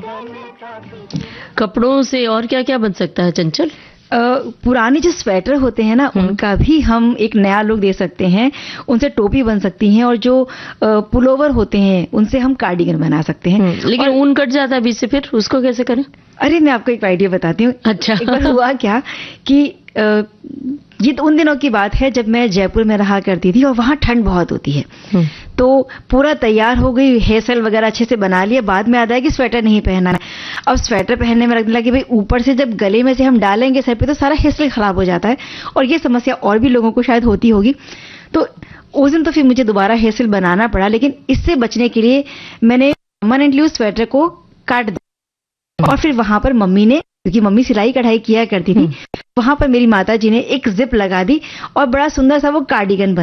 कपड़ों से और क्या क्या बन सकता है चंचल? पुराने जो स्वेटर होते हैं ना, उनका भी हम एक नया लुक दे सकते हैं। उनसे टोपी बन सकती हैं, और जो पुलोवर होते हैं उनसे हम कार्डिगन बना सकते हैं। लेकिन ऊन कट जाता है बीच से, फिर उसको कैसे करें? अरे मैं आपको एक आइडिया बताती हूँ। अच्छा। एक बार हुआ क्या कि ये तो उन दिनों की बात है जब मैं जयपुर में रहा करती थी, और वहां ठंड बहुत होती है। तो पूरा तैयार हो गई, हेयर स्टाइल वगैरह अच्छे से बना लिया, बाद में आता है कि स्वेटर नहीं पहनना है। अब स्वेटर पहनने में लगने लगा कि भाई ऊपर से जब गले में से हम डालेंगे सर पे तो सारा हेयर स्टाइल खराब हो जाता है, और ये समस्या और भी लोगों को शायद होती होगी। तो उस दिन तो फिर मुझे दोबारा हेयर स्टाइल बनाना पड़ा, लेकिन इससे बचने के लिए मैंने परमानेंटली उस स्वेटर को काट दिया। और फिर वहां पर मम्मी ने, क्योंकि मम्मी सिलाई कढ़ाई किया करती थी, वहां पर मेरी माता जी ने एक जिप लगा दी और बड़ा सुंदर सा वो कार्डिगन बना।